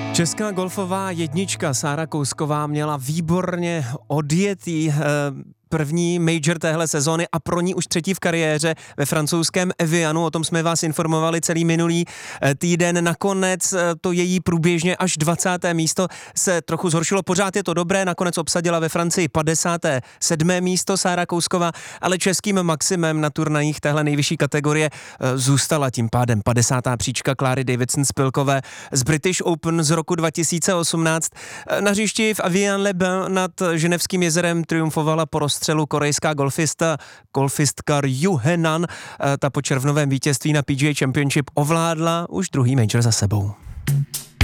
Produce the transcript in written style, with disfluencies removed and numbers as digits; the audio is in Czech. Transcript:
Česká golfová jednička Sára Kousková měla výborně odjetý první major téhle sezóny a pro ní už třetí v kariéře ve francouzském Evianu. O tom jsme vás informovali celý minulý týden. Nakonec to její průběžně až 20. místo se trochu zhoršilo. Pořád je to dobré, nakonec obsadila ve Francii 57. místo Sára Kousková, ale českým maximem na turnajích téhle nejvyšší kategorie zůstala tím pádem 50. příčka Kláry Davidson-Spilkové z British Open z roku 2018. Na hřišti v Avian-les-Bains nad Ženevským jezerem triumfovala po rozstřelu korejská golfistka Ryu Henan. Ta po červnovém vítězství na PGA Championship ovládla už druhý major za sebou.